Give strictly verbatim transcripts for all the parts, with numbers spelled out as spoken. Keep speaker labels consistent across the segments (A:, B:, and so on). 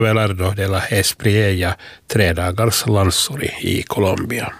A: Velardo de la Espriella tre dagars landsor i Colombia.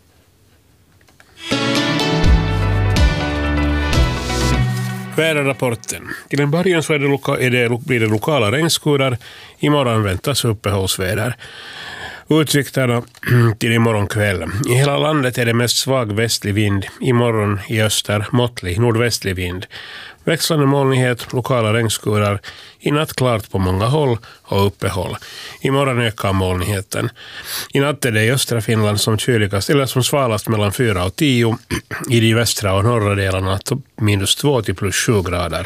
A: Väderrapporten. Till en början så är det loka, är det, blir det lokala regnskurar. Imorgon väntas uppehållsväder. Utsikterna till imorgon kväll. I hela landet är det mest svag västlig vind. Imorgon i öster måttlig nordvästlig vind. Växlande molnighet, lokala regnskurar. I natt klart på många håll och uppehåll. Imorgon ökar molnigheten. I natt är det i östra Finland som kyligast eller som svalast mellan fyra och tio. I de västra och norra delarna minus två till plus sju grader.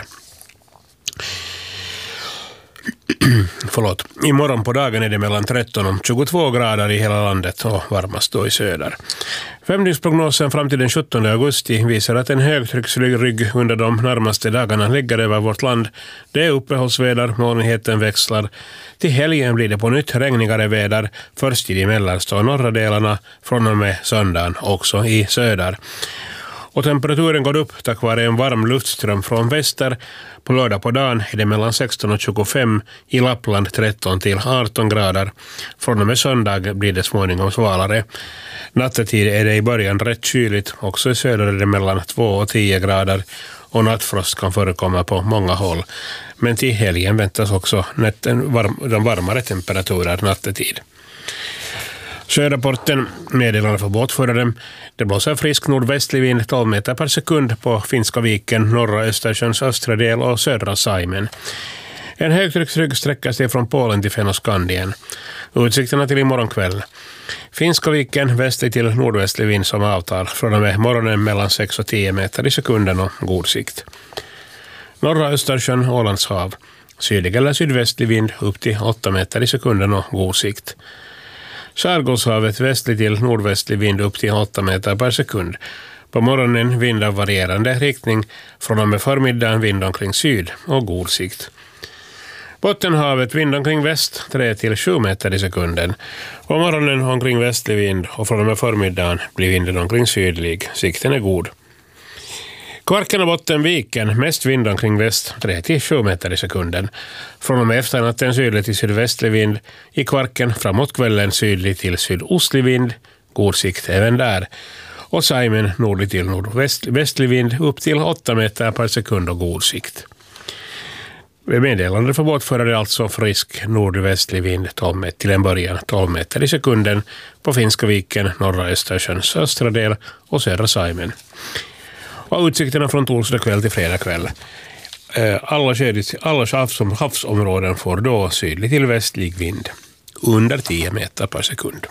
A: Förlåt. Imorgon på dagen är det mellan tretton och tjugotvå grader i hela landet och varmast då i söder. Femdygnsprognosen fram till den sjuttonde augusti visar att en högtrycksrygg under de närmaste dagarna ligger över vårt land. Det är uppehållsväder, molnigheten växlar. Till helgen blir det på nytt regnigare väder, först i de mellersta och norra delarna, från och med söndagen också i söder. Och temperaturen går upp tack vare en varm luftström från väster. På lördag på dagen är det mellan sexton och tjugofem, i Lappland tretton till arton grader. Från och med söndag blir det småningom svalare. Nattetid är det i början rätt kyligt, också i söder är det mellan två och tio grader och nattfrost kan förekomma på många håll. Men till helgen väntas också varm, de varmare temperaturer nattetid. Sjörapporten meddelande för båtförare. Det blåser frisk nordvästlig vind tolv meter per sekund på Finska viken, norra Östersjöns östra del och södra Saimen. En högtrycksrygg sträcker sig från Polen till Fennoskandien. Utsikterna till imorgon kväll. Finska viken västlig till nordvästlig vind som avtar. Från och med morgonen mellan sex och tio meter i sekunden och god sikt. Norra Östersjön, Ålands hav. Sydlig eller sydvästlig vind upp till åtta meter i sekunden och god sikt. Skärgårdshavet västlig till nordvästlig vind upp till åtta meter per sekund. På morgonen vind av varierande riktning, från och med förmiddagen vind omkring syd och god sikt. Bottenhavet vind omkring väst tre till sju meter i sekunden. På morgonen omkring västlig vind och från och med förmiddagen blir vinden omkring sydlig. Sikten är god. Kvarken och Bottenviken, mest vind omkring väst, tre till sju meter i sekunden. Från och med efternatten sydlig till sydvästlig vind. I Kvarken framåt kvällen sydlig till sydostlig vind. God sikt även där. Och Saimen nordlig till nordvästlig vind upp till åtta meter per sekund och god sikt. Meddelande för båtförare alltså frisk nordvästlig vind tolv meter till en början tolv meter i sekunden på Finska viken, norra Östersjöns östra del och södra Saimen. Och utsikterna från torsdag kväll till fredag kväll. Alla, alla havsom, havsområden får då sydlig till västlig vind under tio meter per sekund.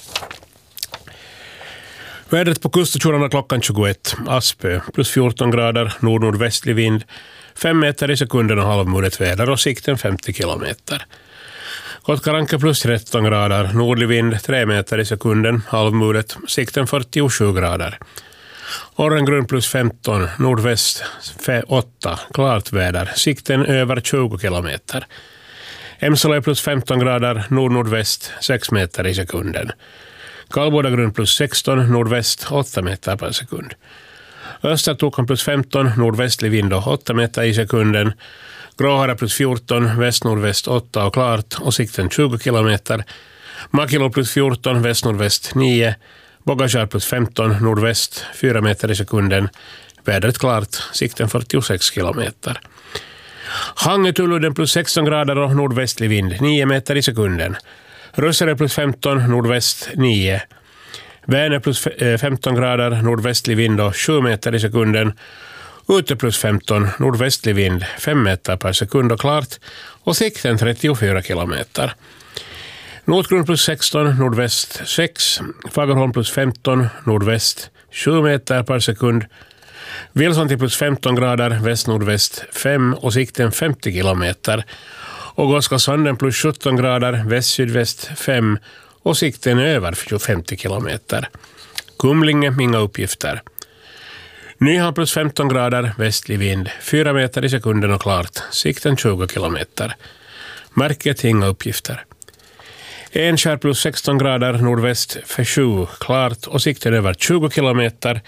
A: Vädret på kustsjöarna klockan tjugoett. Aspö plus fjorton grader, nord-nordvästlig vind. fem meter i sekunden och halvmodet väder och sikten femtio kilometer. Kotkaranke plus tretton grader, nordlig vind tre meter i sekunden, halvmodet, sikten fyrtiosju grader. Orrengrund plus femton, nordväst åtta, klart väder, sikten över tjugo kilometer. Emsala plus femton grader, nord-nordväst sex meter i sekunden. Kalbodagrund plus sexton, nordväst åtta meter per sekund. Östertokan plus femton, nordvästlig vind och åtta meter i sekunden. Gråhara plus fjorton, väst-nordväst åtta och klart och sikten tjugo kilometer. Makilo plus fjorton, väst-nordväst nio. Bogajar plus femton, nordväst fyra meter i sekunden. Vädret klart, sikten fyrtiosex kilometer. Hangetuluden plus sexton grader och nordvästlig vind nio meter i sekunden. Rössare plus femton, nordväst nio. Vänner plus femton grader, nordvästlig vind och sju meter i sekunden. Ute plus femton, nordvästlig vind fem meter per sekund och klart och sikten trettiofyra kilometer. Nordgrund plus sexton, nordväst sex. Fagerholm plus femton, nordväst sju meter per sekund. Wilson till plus femton grader, väst-nordväst fem och sikten femtio kilometer. Och Goskasanden plus sjutton grader, väst-sydväst fem och sikten över femtio kilometer. Kumlinge, inga uppgifter. Nyhamn plus femton grader, västlig vind fyra meter i sekunden och klart, sikten tjugo kilometer. Märket, inga uppgifter. Enskär plus sexton grader, nordväst för sju, klart och sikten över tjugo kilometer.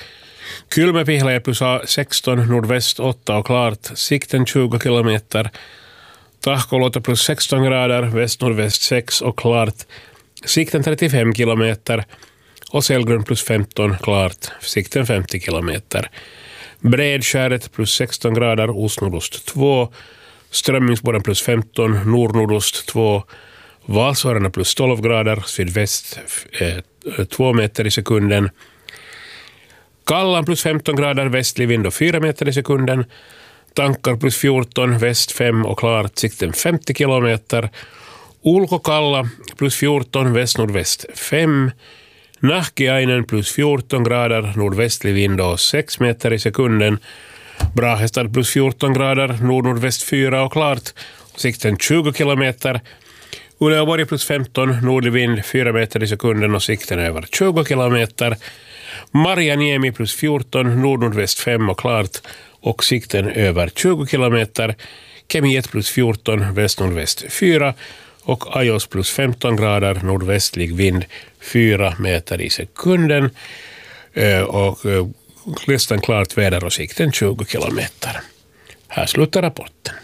A: Kylmäpihlä plus sexton, nordväst åtta och klart, sikten tjugo kilometer. Tahkoluoto plus sexton grader, väst-nordväst sex och klart. Sikten trettiofem kilometer. Och Sällgrund plus femton, klart. Sikten femtio kilometer. Bredskäret plus sexton grader, ost-nordost två. Strömmingsborren plus femton, nord-nordost två. Valsvararna plus tolv grader, sydväst eh, två meter i sekunden. Kallan plus femton grader, västlig vind och fyra meter i sekunden. Tankar plus fjorton, väst fem och klart, sikten femtio kilometer. Ulkokalla plus fjorton, väst-nordväst fem. Nahkiainen plus fjorton grader, nordvästlig vind och sex meter i sekunden. Brahestad plus fjorton grader, nord-nordväst fyra och klart, sikten tjugo kilometer. Uleåborg plus femton, nordlig vind fyra meter i sekunden och sikten över tjugo kilometer. Marjaniemi plus fjorton, nord-nordväst fem och klart och sikten över tjugo kilometer. Kemiet plus fjorton, väst-nordväst fyra och Ajos plus femton grader, nordvästlig vind fyra meter i sekunden och nästan klart väder och sikten tjugo kilometer. Här slutar rapporten.